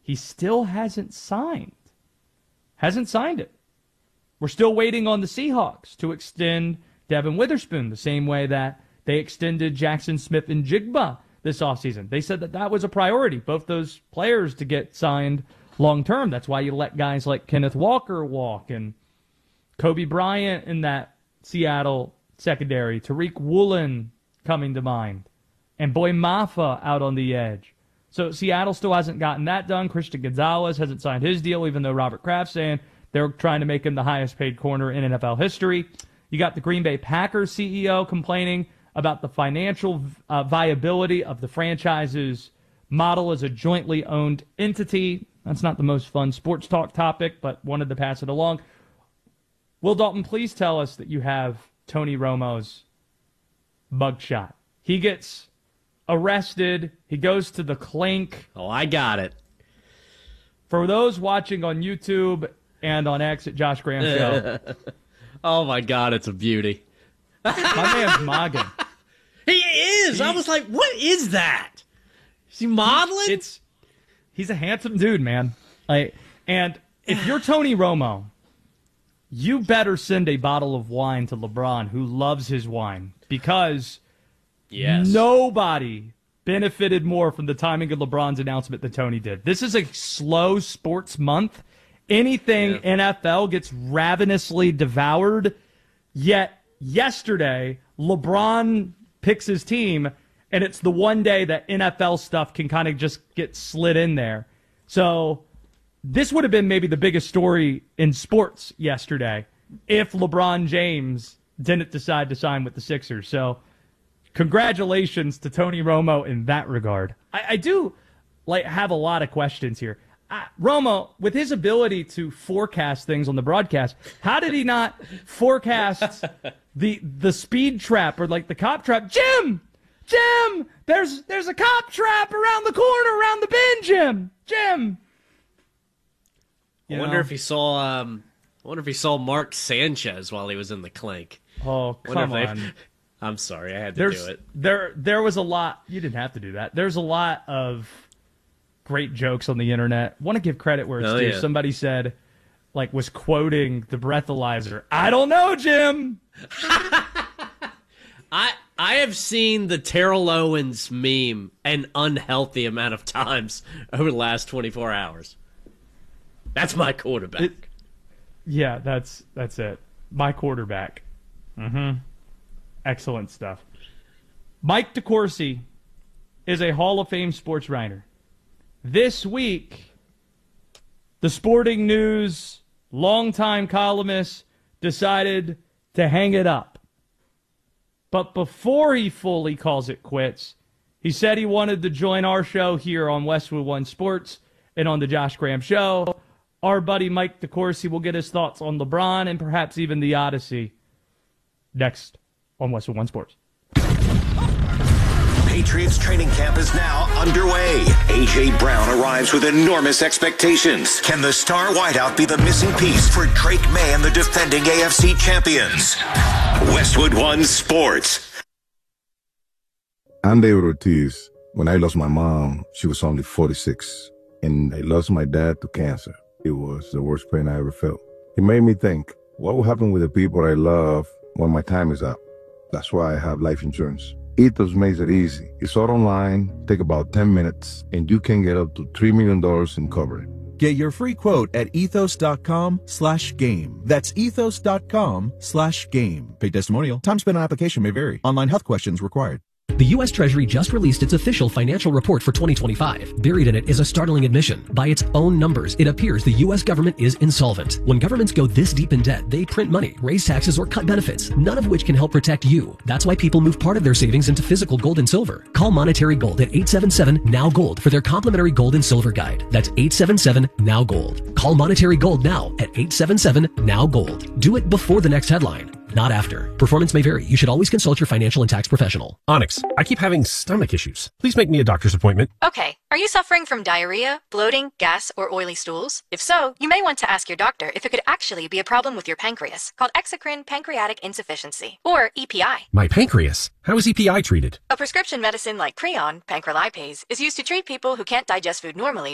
he still hasn't signed. Hasn't signed it. We're still waiting on the Seahawks to extend Devin Witherspoon the same way that they extended Jackson Smith and Jigba this offseason. They said that that was a priority, both those players to get signed long-term. That's why you let guys like Kenneth Walker walk and Kobe Bryant in that Seattle secondary, Tariq Woolen coming to mind, and Boy Mafa out on the edge. So Seattle still hasn't gotten that done. Christian Gonzalez hasn't signed his deal, even though Robert Kraft's saying they're trying to make him the highest-paid corner in NFL history. You got the Green Bay Packers CEO complaining about the financial viability of the franchise's model as a jointly owned entity. That's not the most fun sports talk topic, but wanted to pass it along. Will Dalton, please tell us that you have Tony Romo's mugshot. He gets arrested. He goes to the clink. Oh, I got it. For those watching on YouTube and on X at Josh Graham Show. Oh, my God, it's a beauty. My man's mogging. He is. I was like, what is that? Is he modeling? He's a handsome dude, man. And if you're Tony Romo, you better send a bottle of wine to LeBron, who loves his wine, because nobody benefited more from the timing of LeBron's announcement than Tony did. This is a slow sports month. Anything NFL gets ravenously devoured. Yet yesterday, LeBron picks his team, and it's the one day that NFL stuff can kind of just get slid in there. So this would have been maybe the biggest story in sports yesterday if LeBron James didn't decide to sign with the Sixers. So congratulations to Tony Romo in that regard. I do have a lot of questions here. Romo, with his ability to forecast things on the broadcast, how did he not forecast the speed trap or the cop trap? Jim, there's a cop trap around the corner, around the bend, Jim. I wonder if he saw Mark Sanchez while he was in the clink. Oh, come on. I'm sorry, I had to do it. There was a lot. You didn't have to do that. There's a lot of great jokes on the internet. Want to give credit where it's due. Yeah. Somebody said, was quoting the breathalyzer. I don't know, Jim. I have seen the Terrell Owens meme an unhealthy amount of times over the last 24 hours. That's my quarterback. That's it. My quarterback. Mm-hmm. Excellent stuff. Mike DeCourcy is a Hall of Fame sports writer. This week, the Sporting News longtime columnist decided to hang it up. But before he fully calls it quits, he said he wanted to join our show here on Westwood One Sports and on the Josh Graham Show. Our buddy Mike DeCourcy will get his thoughts on LeBron and perhaps even the Odyssey next on Westwood One Sports. Patriots training camp is now underway. A.J. Brown arrives with enormous expectations. Can the star wideout be the missing piece for Drake May and the defending AFC champions? Westwood One Sports. I'm David Ortiz. When I lost my mom, she was only 46. And I lost my dad to cancer. It was the worst pain I ever felt. It made me think, what will happen with the people I love when my time is up? That's why I have life insurance. Ethos makes it easy. It's all online, take about 10 minutes, and you can get up to $3 million in coverage. Get your free quote at ethos.com/game. That's ethos.com/game. Paid testimonial. Time spent on application may vary. Online health questions required. The U.S. Treasury just released its official financial report for 2025. Buried in it is a startling admission. By its own numbers, it appears the U.S. government is insolvent. When governments go this deep in debt, they print money, raise taxes, or cut benefits, none of which can help protect you. That's why people move part of their savings into physical gold and silver. Call Monetary Gold at 877-NOW-GOLD for their complimentary gold and silver guide. That's 877-NOW-GOLD. Call Monetary Gold now at 877-NOW-GOLD. Do it before the next headline, not after. Performance may vary. You should always consult your financial and tax professional. Onyx, I keep having stomach issues. Please make me a doctor's appointment. Okay. Are you suffering from diarrhea, bloating, gas, or oily stools? If so, you may want to ask your doctor if it could actually be a problem with your pancreas, called exocrine pancreatic insufficiency, or EPI. My pancreas? How is EPI treated? A prescription medicine like Creon, pancrelipase, is used to treat people who can't digest food normally